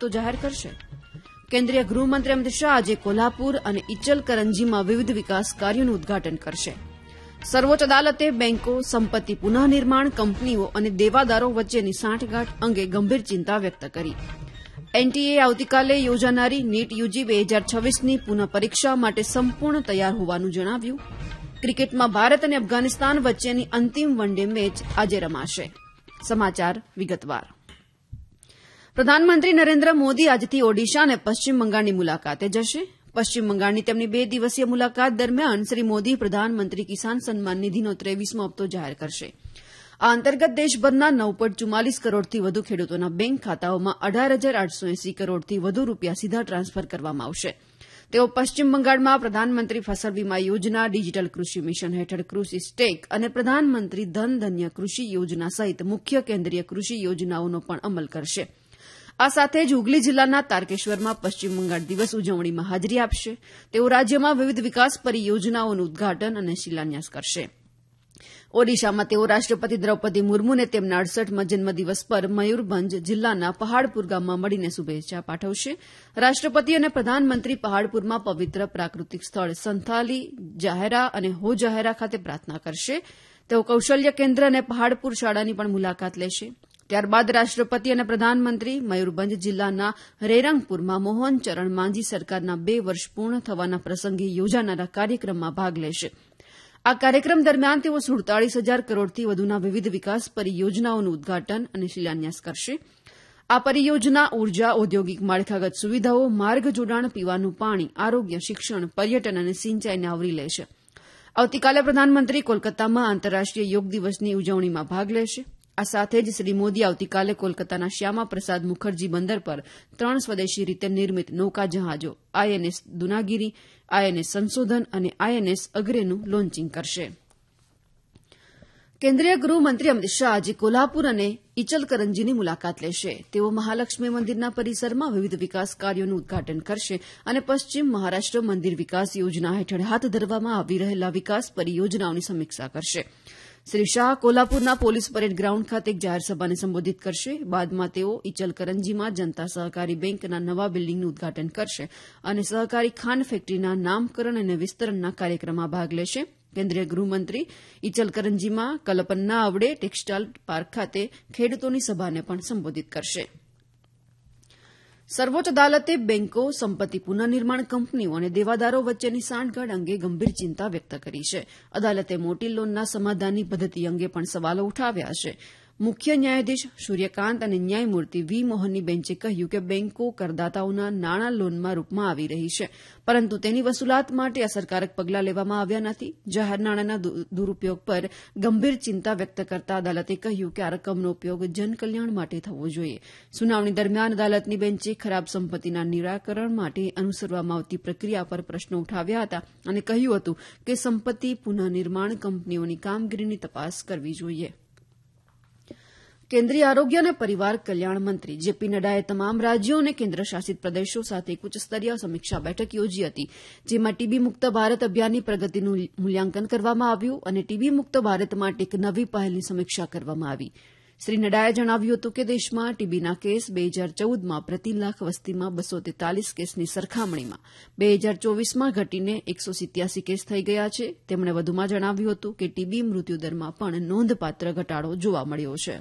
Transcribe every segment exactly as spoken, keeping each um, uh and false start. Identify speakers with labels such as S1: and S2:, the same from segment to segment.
S1: હપ્તો જાહેર કરશે. કેન્દ્રીય ગૃહમંત્રી અમિત શાહ આજે કોલ્હાપુર અને ઇચલકરંજીમાં વિવિધ વિકાસ કાર્યોનું ઉદઘાટન કરશે. સર્વોચ્ચ અદાલતે બેન્કો, સંપત્તિ પુનઃનિર્માણ કંપનીઓ અને દેવાદારો વચ્ચેની સાંઠગાંઠ અંગે ગંભીર ચિંતા વ્યક્ત કરી. એનટીએ આવતીકાલે યોજાનારી નીટ યુજી બે હજાર છવ્વીસની પુનઃ પરીક્ષા માટે સંપૂર્ણ તૈયાર હોવાનું જણાવ્યું. ક્રિકેટમાં ભારત અને અફઘાનિસ્તાન વચ્ચેની અંતિમ વન ડે મેચ આજે રમાશે. સમાચાર વિગતવાર. પ્રધાનમંત્રી નરેન્દ્ર મોદી આજથી ઓડિશા અને પશ્ચિમ બંગાળની મુલાકાતે જશે. પશ્ચિમ બંગાળની તેમની બે દિવસીય મુલાકાત દરમિયાન શ્રી મોદી પ્રધાનમંત્રી કિસાન સન્માન નિધિનો ત્રેવીસમો હપ્તો જાહેર કરશે. આ અંતર્ગત દેશભરના નવ પોઈન્ટ ચુમ્માલીસ કરોડથી વધુ ખેડૂતોના બેંક ખાતાઓમાં અઢાર હજાર આઠસો એસી કરોડથી વધુ રૂપિયા સીધા ટ્રાન્સફર કરવામાં આવશે. તેઓ પશ્ચિમ બંગાળમાં પ્રધાનમંત્રી ફસલ વીમા યોજના, ડિજીટલ કૃષિ મિશન હેઠળ કૃષિ સ્ટેક અને પ્રધાનમંત્રી ધન ધન્ય કૃષિ યોજના સહિત મુખ્ય કેન્દ્રીય કૃષિ યોજનાઓનો પણ અમલ કરશે. આ સાથે જ હુગલી જિલ્લાના તારકેશ્વરમાં પશ્ચિમ બંગાળ દિવસ ઉજવણીમાં હાજરી આપશે. તેઓ રાજ્યમાં વિવિધ વિકાસ પરિયોજનાઓનું ઉદઘાટન અને શિલાન્યાસ કરશે. ઓડિશામાં તેઓ રાષ્ટ્રપતિ દ્રૌપદી મુર્મુને તેમના અડસઠમાં જન્મદિવસ પર મયુરભંજ જિલ્લાના પહાડપુર ગામમાં મળીને શુભેચ્છા પાઠવશે. રાષ્ટ્રપતિ અને પ્રધાનમંત્રી પહાડપુરમાં પવિત્ર પ્રાકૃતિક સ્થળ સંથાલી જાહેરા અને હો જાહેરા ખાતે પ્રાર્થના કરશે. તેઓ કૌશલ્ય કેન્દ્ર અને પહાડપુર શાળાની પણ મુલાકાત લેશે. ત્યારબાદ રાષ્ટ્રપતિ અને પ્રધાનમંત્રી મયુરભંજ જિલ્લાના રેરંગપુરમાં મોહન ચરણ માંઝી સરકારના બે વર્ષ પૂર્ણ થવાના પ્રસંગે યોજાનારા કાર્યક્રમમાં ભાગ લેશે. આ કાર્યક્રમ દરમિયાન તેઓ સુડતાલીસ હજાર કરોડથી વધુના વિવિધ વિકાસ પરિયોજનાઓનું ઉદઘાટન અને શિલાન્યાસ કરશે. આ પરિયોજના ઉર્જા, ઔદ્યોગિક માળખાગત સુવિધાઓ, માર્ગ જોડાણ, પીવાનું પાણી, આરોગ્ય, શિક્ષણ, પર્યટન અને સિંચાઈને આવરી લેશે. આવતીકાલે પ્રધાનમંત્રી કોલકાતામાં આંતરરાષ્ટ્રીય યોગ દિવસની ઉજવણીમાં ભાગ લેશે. આ સાથે જ શ્રી મોદી આવતીકાલે કોલકાતાના શ્યામા પ્રસાદ મુખર્જી બંદર પર ત્રણ સ્વદેશી રીતે નિર્મિત નૌકા જહાજો આઈએનએસ દુનાગીરી, આઈએનએસ સંશોધન અને આઈએનએસ અગ્રેનું લોન્ચિંગ કરશે. કેન્દ્રીય ગૃહમંત્રી અમિત શાહ આજે કોલ્હાપુર અને ઇચલકરંજીની મુલાકાત લેશે. તેઓ મહાલક્ષ્મી મંદિરના પરિસરમાં વિવિધ વિકાસ કાર્યોનું ઉદઘાટન કરશે અને પશ્ચિમ મહારાષ્ટ્ર મંદિર વિકાસ યોજના હેઠળ હાથ ધરવામાં આવી રહેલા વિકાસ પરિયોજનાઓની સમીક્ષા કરશે. Shri Shah કોલ્હાપુરના police parade ground ખાતે એક જાહેર સભાને સંબોધિત કરશે. બાદમાં તેઓ ઇચલકરંજીમાં જનતા સહકારી બેંકના નવા બિલ્ડિંગનું ઉદઘાટન કરશે અને સહકારી ખાંડ ફેક્ટરીના નામકરણ અને વિસ્તરણના કાર્યક્રમમાં ભાગ લેશે. કેન્દ્રીય ગૃહમંત્રી ઇચલકરંજીમાં કલપન્ના અવડે ટેક્સટાઇલ પાર્ક ખાતે ખેડૂતોની સભાને પણ સંબોધિત કરશે. સર્વોચ્ચ અદાલતે બેન્કો, સંપત્તિ પુનઃનિર્માણ કંપનીઓ અને દેવાદારો વચ્ચેની સાંઠગાંઠ અંગે ગંભીર ચિંતા વ્યક્ત કરી છે. અદાલતે મોટી લોનના સમાધાનની પદ્ધતિ અંગે પણ સવાલો ઉઠાવ્યા છે. મુખ્ય ન્યાયાધીશ સૂર્યકાંત અને ન્યાયમૂર્તિ વી મોહનની બેન્ચે કહ્યું કે બેન્કો કરદાતાઓના નાણાં લોનમાં રૂપમાં આવી રહી છે, પરંતુ તેની વસૂલાત માટે અસરકારક પગલાં લેવામાં આવ્યા નથી. જાહેર નાણાંના દુરૂપયોગ પર ગંભીર ચિંતા વ્યક્ત કરતા અદાલતે કહ્યું કે આ રકમનો ઉપયોગ જનકલ્યાણ માટે થવો જોઈએ. સુનાવણી દરમિયાન અદાલતની બેન્ચે ખરાબ સંપત્તિના નિરાકરણ માટે અનુસરવામાં આવતી પ્રક્રિયા પર પ્રશ્નો ઉઠાવ્યા હતા અને કહ્યું હતું કે સંપત્તિ પુનઃનિર્માણ કંપનીઓની કામગીરીની તપાસ કરવી જોઈએ. કેન્દ્રીય આરોગ્ય અને પરિવાર કલ્યાણ મંત્રી જેપી નડ્ડાએ તમામ રાજ્યો અને કેન્દ્રશાસિત પ્રદેશો સાથે એક ઉચ્ચસ્તરીય સમીક્ષા બેઠક યોજી હતી, જેમાં ટીબી મુક્ત ભારત અભિયાનની પ્રગતિનું મૂલ્યાંકન કરવામાં આવ્યું અને ટીબી મુક્ત ભારત માટે એક નવી પહેલની સમીક્ષા કરવામાં આવી. શ્રી નડ્ડાએ જણાવ્યું હતું કે દેશમાં ટીબીના કેસ બે હજાર ચૌદમાં પ્રતિ લાખ વસ્તીમાં બસો તેતાલીસ કેસની સરખામણીમાં બે હજાર ચોવીસમાં ઘટીને એકસો સિત્યાસી કેસ થઈ ગયા છે. તેમણે વધુમાં જણાવ્યું હતું કે ટીબી મૃત્યુદરમાં પણ નોંધપાત્ર ઘટાડો જોવા મળ્યો છે.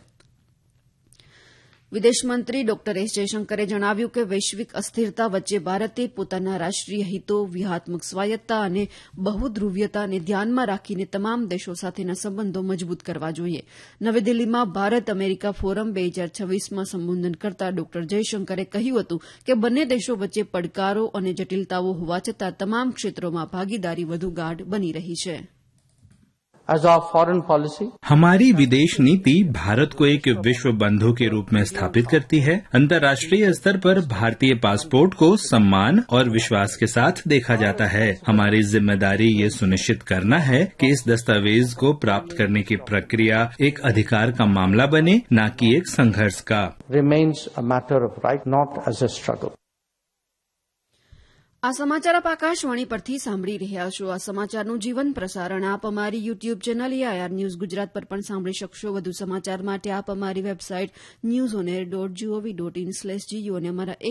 S1: વિદેશમંત્રી ડોક્ટર એસ જયશંકરે જણાવ્યું કે વૈશ્વિક અસ્થિરતા વચ્ચે ભારતે પોતાના રાષ્ટ્રીય હિતો, વ્યૂહાત્મક સ્વાયત્તતા અને બહુધ્રુવીયતાને ધ્યાનમાં રાખીને તમામ દેશો સાથેના સંબંધો મજબૂત કરવા જોઈએ. નવી દિલ્હીમાં ભારત અમેરિકા ફોરમ બે હજાર છવ્વીસમાં સંબોધન કરતા ડોક્ટર જયશંકરે કહ્યું હતું કે બંને દેશો વચ્ચે પડકારો અને જટિલતાઓ હોવા છતાં તમામ ક્ષેત્રોમાં ભાગીદારી વધુ ગાઢ બની રહી છે.
S2: As our foreign policy,
S3: हमारी विदेश नीति भारत को एक विश्व बंधु के रूप में स्थापित करती है. अंतर्राष्ट्रीय स्तर पर भारतीय पासपोर्ट को सम्मान और विश्वास के साथ देखा जाता है. हमारी जिम्मेदारी ये सुनिश्चित करना है कि इस दस्तावेज को प्राप्त करने की प्रक्रिया एक अधिकार का मामला बने, न कि एक संघर्ष का.
S2: remains a matter of right, not as a struggle.
S1: આ સમાચાર આપ આકાશવાણી પરથી સાંભળી રહ્યા છો. આ સમાચારનું જીવન પ્રસારણ આપ અમારી YouTube channel AIR news Gujarat પર પણ સાંભળી શકશો. વધુ સમાચાર માટે આપ અમારી website news on air dot GOV dot in slash GU અને અમારા